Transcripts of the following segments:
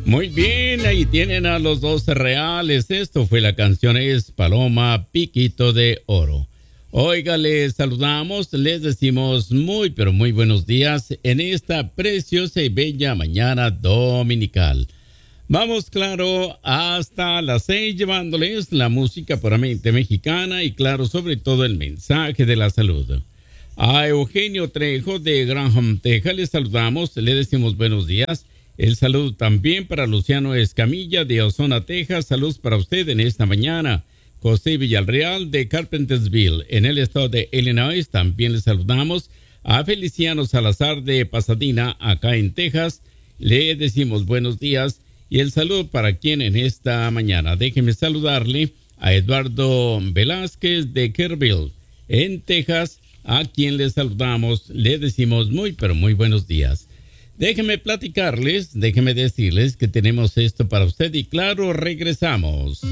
Muy bien, ahí tienen a los dos reales. Esto fue la canción es Paloma Piquito de Oro. Oiga, les saludamos, les decimos muy pero muy buenos días en esta preciosa y bella mañana dominical. Vamos, claro, hasta las 6 llevándoles la música puramente mexicana y claro, sobre todo el mensaje de la salud. A Eugenio Trejo de Graham, Texas, les saludamos, le decimos buenos días. El saludo también para Luciano Escamilla de Ozona, Texas. Saludos para usted en esta mañana. José Villarreal de Carpentersville, en el estado de Illinois. También le saludamos. A Feliciano Salazar de Pasadena, acá en Texas. Le decimos buenos días. Y el saludo para quien en esta mañana. Déjeme saludarle a Eduardo Velázquez de Kerrville, en Texas, a quien le saludamos. Le decimos muy pero muy buenos días. Déjenme platicarles, déjenme decirles que tenemos esto para usted y claro, regresamos.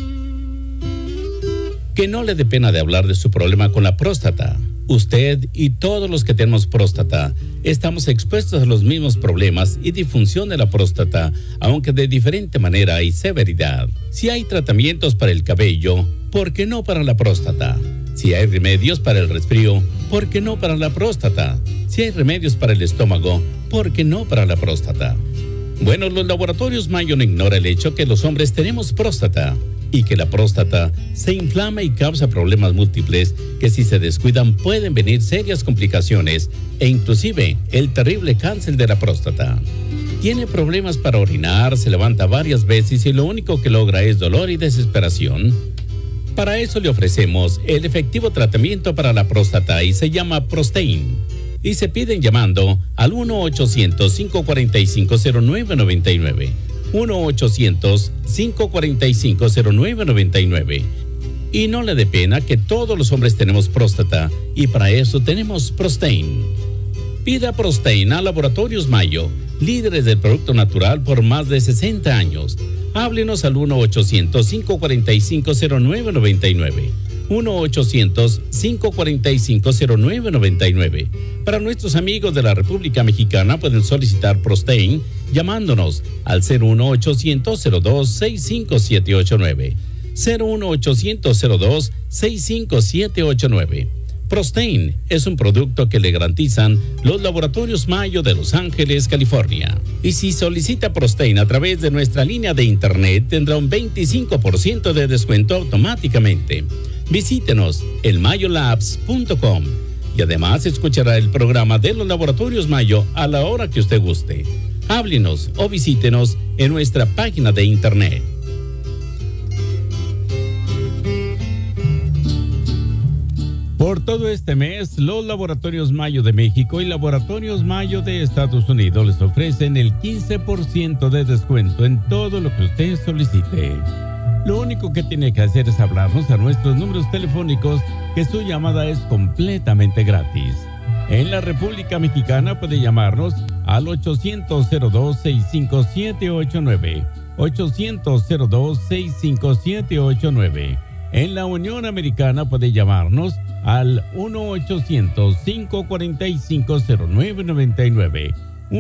Que no le dé pena de hablar de su problema con la próstata. Usted y todos los que tenemos próstata estamos expuestos a los mismos problemas y disfunción de la próstata, aunque de diferente manera y severidad. Si hay tratamientos para el cabello, ¿por qué no para la próstata? Si hay remedios para el resfrío, ¿por qué no para la próstata? Si hay remedios para el estómago, ¿por qué no para la próstata? Bueno, los laboratorios Mayo no ignora el hecho que los hombres tenemos próstata y que la próstata se inflama y causa problemas múltiples que si se descuidan pueden venir serias complicaciones e inclusive el terrible cáncer de la próstata. Tiene problemas para orinar, se levanta varias veces y lo único que logra es dolor y desesperación. Para eso le ofrecemos el efectivo tratamiento para la próstata y se llama Prostein. Y se piden llamando al 1-800-545-0999. 1-800-545-0999. Y no le dé pena que todos los hombres tenemos próstata y para eso tenemos Prostein. Pida Prostein a Laboratorios Mayo, líderes del producto natural por más de 60 años. Háblenos al 1-800-545-0999. 1-800-545-0999. Para nuestros amigos de la República Mexicana pueden solicitar Prostein llamándonos al 01800-02-65789. 01800-02-65789. Prostein es un producto que le garantizan los Laboratorios Mayo de Los Ángeles, California. Y si solicita Prostein a través de nuestra línea de internet, tendrá un 25% de descuento automáticamente. Visítenos en mayolabs.com y además escuchará el programa de los Laboratorios Mayo a la hora que usted guste. Háblenos o visítenos en nuestra página de internet. Por todo este mes, los Laboratorios Mayo de México y Laboratorios Mayo de Estados Unidos les ofrecen el 15% de descuento en todo lo que usted solicite. Lo único que tiene que hacer es hablarnos a nuestros números telefónicos, que su llamada es completamente gratis. En la República Mexicana puede llamarnos al 800-02-65789. 800-02-65789. En la Unión Americana puede llamarnos al 1-800-545-0999.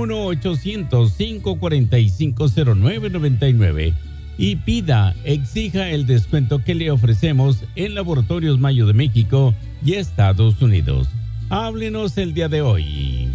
1-800-545-0999. Y exija el descuento que le ofrecemos en Laboratorios Mayo de México y Estados Unidos. Háblenos el día de hoy.